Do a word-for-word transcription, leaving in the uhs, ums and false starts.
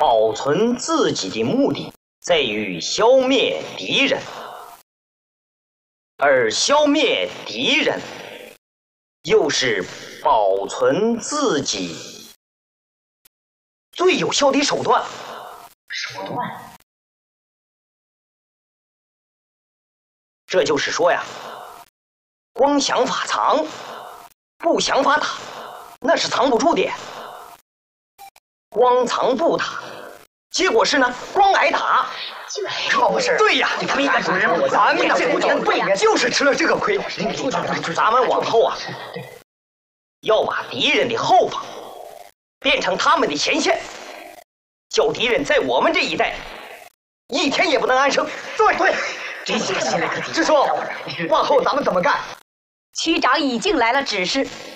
保存自己的目的在于消灭敌人，而消灭敌人又是保存自己最有效的手段。 手段。 这就是说呀，光想法藏，不想法打，那是藏不住的。光藏不打，结果是呢，光挨打。 可不是。 对呀， 你看主任，咱们这不对呀，就是吃了这个亏。 咱们往后啊，要把敌人的后方变成他们的前线，叫敌人在我们这一带一天也不能安生。 对对，这下心里可。支书，往后咱们怎么干？ 区长已经来了指示，